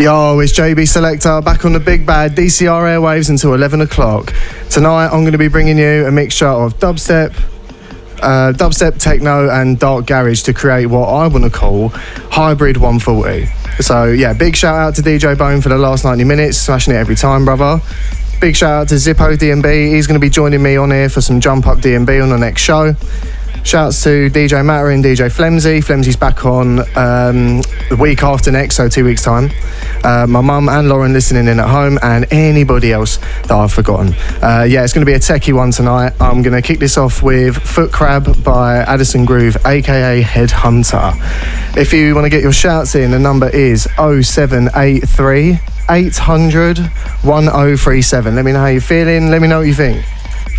Yo, it's JB Selector back on the big bad DCR airwaves until 11 o'clock. Tonight I'm going to be bringing you a mixture of dubstep, techno and dark garage to create what I want to call Hybrid 140. So yeah, big shout out to DJ Bone for the last 90 minutes, smashing it every time, brother. Big shout out to Zippo DMB, he's going to be joining me on here for some Jump Up DMB on the next show. Shouts to DJ Matter and DJ Flemsy. Flemsy's back on the week after next, so 2 weeks' time. My mum and Lauren listening in at home, and anybody else that I've forgotten. Yeah, it's going to be a techie one tonight. I'm going to kick this off with Foot Crab by Addison Groove, aka Headhunter. If you want to get your shouts in, the number is 0783 800 1037. Let me know how you're feeling. Let me know what you think.